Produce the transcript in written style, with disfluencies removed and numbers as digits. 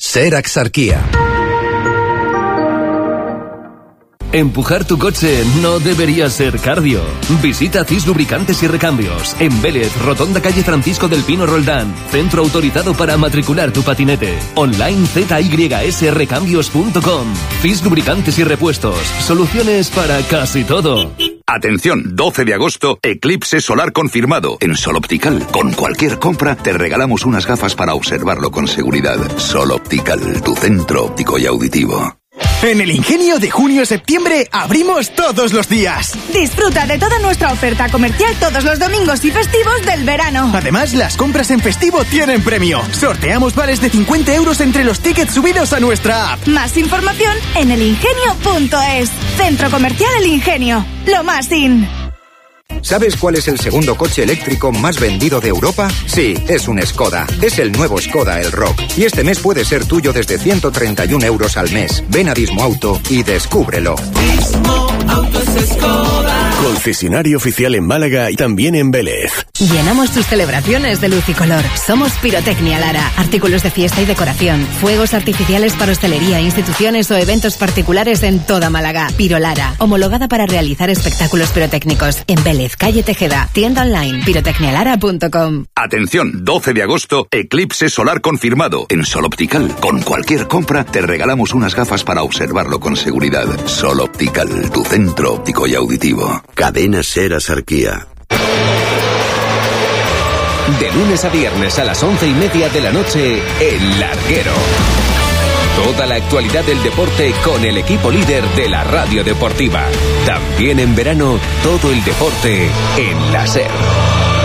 Ser Axarquía. Empujar tu coche no debería ser cardio. Visita CIS Lubricantes y Recambios en Vélez, Rotonda calle Francisco del Pino Roldán. Centro autorizado para matricular tu patinete. Online zysrecambios.com. CIS Lubricantes y Repuestos. Soluciones para casi todo. Atención, 12 de agosto, eclipse solar confirmado en Sol Optical. Con cualquier compra te regalamos unas gafas para observarlo con seguridad. Sol Optical, tu centro óptico y auditivo. En el Ingenio de junio-septiembre abrimos todos los días. Disfruta de toda nuestra oferta comercial todos los domingos y festivos del verano. Además, las compras en festivo tienen premio. Sorteamos vales de 50 euros entre los tickets subidos a nuestra app. Más información en elingenio.es. Centro Comercial El Ingenio. Lo más in. ¿Sabes cuál es el segundo coche eléctrico más vendido de Europa? Sí, es un Skoda. Es el nuevo Skoda Elroq. Y este mes puede ser tuyo desde 131 euros al mes. Ven a Dismo Auto y descúbrelo. Dismo Auto es Skoda. Concesionario oficial en Málaga y también en Vélez. Llenamos tus celebraciones de luz y color. Somos Pirotecnia Lara. Artículos de fiesta y decoración. Fuegos artificiales para hostelería, instituciones o eventos particulares en toda Málaga. Piro Lara. Homologada para realizar espectáculos pirotécnicos. En Vélez, calle Tejeda. Tienda online pirotecnialara.com. Atención, 12 de agosto, eclipse solar confirmado en Sol Optical. Con cualquier compra te regalamos unas gafas para observarlo con seguridad. Sol Optical, tu centro óptico y auditivo. Cadena Ser Axarquía. De lunes a viernes a las 11:30 de la noche, El Larguero. Toda la actualidad del deporte con el equipo líder de la radio deportiva. También en verano, todo el deporte en la SER.